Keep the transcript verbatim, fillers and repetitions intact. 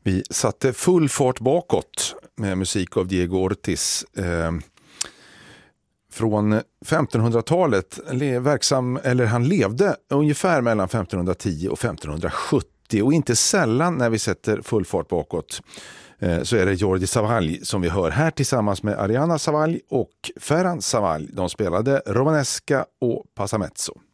Vi satte full fart bakåt med musik av Diego Ortiz. Eh, från femtonhundratalet, le- verksam, eller han levde ungefär mellan femtonhundratio och femtonhundrasjuttio, och inte sällan när vi sätter full fart bakåt eh, så är det Jordi Savall som vi hör här tillsammans med Ariana Savall och Ferran Savall. De spelade Romanesca och Passamezzo.